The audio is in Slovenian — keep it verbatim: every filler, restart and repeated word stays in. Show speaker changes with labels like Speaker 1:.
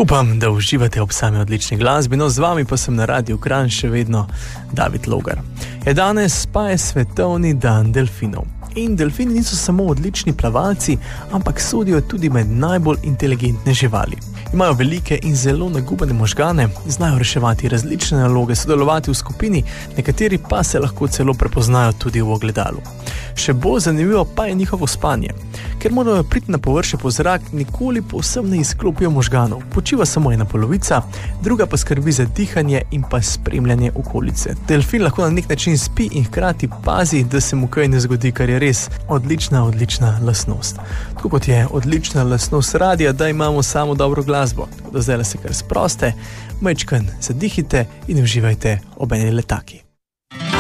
Speaker 1: Upam, da uživate ob sami odlični glasbi, no z vami pa sem na Radiu Kranj še vedno David Logar. Je danes pa je svetovni dan delfinov. In delfini niso samo odlični plavalci, ampak sodijo tudi med najbolj inteligentne živali. Imajo velike in zelo nagubane možgane, znajo reševati različne naloge, sodelovati v skupini, nekateri pa se lahko celo prepoznajo tudi v ogledalu. Še bolj zanimivo pa je njihovo spanje. Ker morajo priti na površje po zrak, nikoli povsem ne izklopijo možganov. Počiva samo ena polovica, druga pa skrbi za dihanje in pa spremljanje okolice. Delfin lahko na nek način spi in hkrati pazi, da se mu kaj ne zgodi, kar je res odlična, odlična lastnost. Tako kot je odlična lastnost radia, da imamo samo dobro glasbo. Do zdaj se kar sproste, majčkan zadihite in uživajte ob eni letaki.